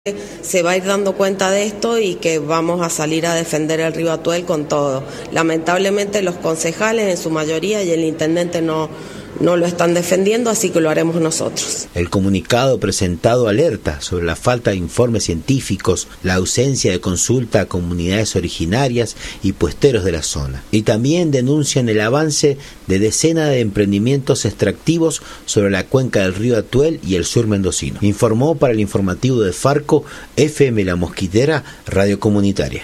se va a ir dando cuenta de esto y que vamos a salir a defender el río Atuel con todo. Lamentablemente los concejales en su mayoría y el intendente no lo están defendiendo, así que lo haremos nosotros. El comunicado presentado alerta sobre la falta de informes científicos, la ausencia de consulta a comunidades originarias y puesteros de la zona. Y también denuncian el avance de decenas de emprendimientos extractivos sobre la cuenca del río Atuel y el sur mendocino. Informó para el informativo de Farco, FM La Mosquitera, Radio Comunitaria.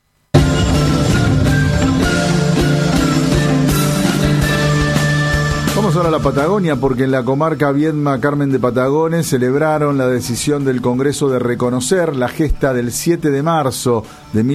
Vamos ahora a la Patagonia, porque en la comarca Viedma Carmen de Patagones celebraron la decisión del Congreso de reconocer la gesta del 7 de marzo de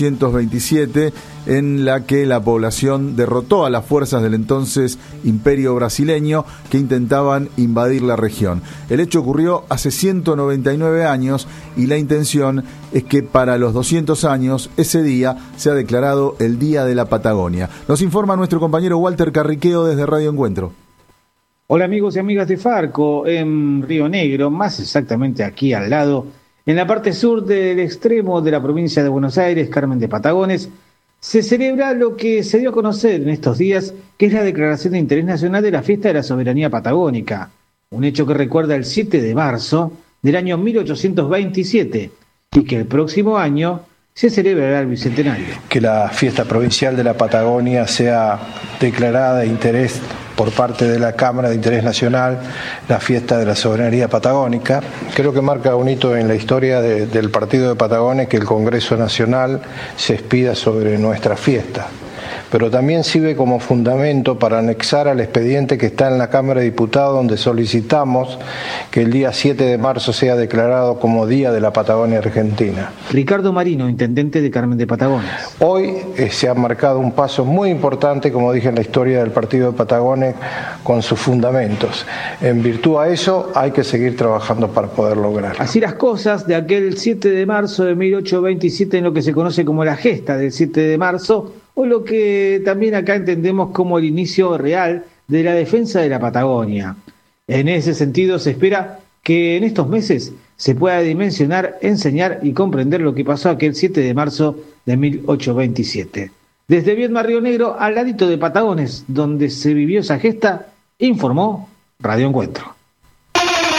1827, en la que la población derrotó a las fuerzas del entonces Imperio brasileño que intentaban invadir la región. El hecho ocurrió hace 199 años y la intención es que para los 200 años ese día sea declarado el Día de la Patagonia. Nos informa nuestro compañero Walter Carriqueo desde Radio Encuentro. Hola amigos y amigas de Farco, en Río Negro, más exactamente aquí al lado, en la parte sur del extremo de la provincia de Buenos Aires, Carmen de Patagones, se celebra lo que se dio a conocer en estos días, que es la declaración de interés nacional de la fiesta de la soberanía patagónica, un hecho que recuerda el 7 de marzo del año 1827 y que el próximo año se celebrará el bicentenario. Que la fiesta provincial de la Patagonia sea declarada de interés por parte de la Cámara de Interés Nacional, la fiesta de la soberanía patagónica. Creo que marca un hito en la historia del partido de Patagones que el Congreso Nacional se expida sobre nuestra fiesta, pero también sirve como fundamento para anexar al expediente que está en la Cámara de Diputados, donde solicitamos que el día 7 de marzo sea declarado como Día de la Patagonia Argentina. Ricardo Marino, intendente de Carmen de Patagones. Hoy se ha marcado un paso muy importante, como dije, en la historia del partido de Patagones con sus fundamentos. En virtud a eso hay que seguir trabajando para poder lograrlo. Así las cosas de aquel 7 de marzo de 1827, en lo que se conoce como la gesta del 7 de marzo, o lo que también acá entendemos como el inicio real de la defensa de la Patagonia. En ese sentido se espera que en estos meses se pueda dimensionar, enseñar y comprender lo que pasó aquel 7 de marzo de 1827. Desde Viedma, Río Negro, al ladito de Patagones, donde se vivió esa gesta, informó Radio Encuentro.